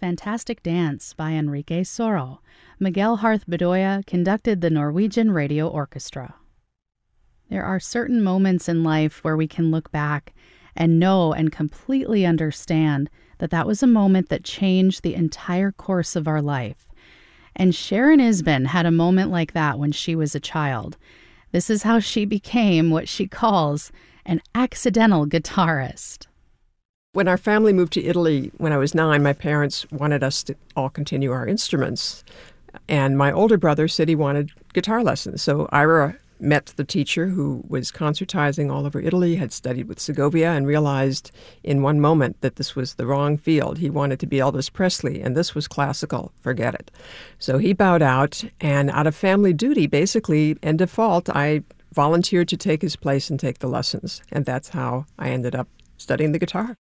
Fantastic Dance by Enrique Soro. Miguel Harth Bedoya conducted the Norwegian Radio Orchestra. There are certain moments in life where we can look back and know and completely understand that that was a moment that changed the entire course of our life. And Sharon Isbin had a moment like that when she was a child. This is how she became what she calls an accidental guitarist. When our family moved to Italy when I was 9, my parents wanted us to all continue our instruments. And my older brother said he wanted guitar lessons. So Ira met the teacher who was concertizing all over Italy, had studied with Segovia, and realized in one moment that this was the wrong field. He wanted to be Elvis Presley, and this was classical. Forget it. So he bowed out, and out of family duty, basically, in default, I volunteered to take his place and take the lessons. And that's how I ended up studying the guitar.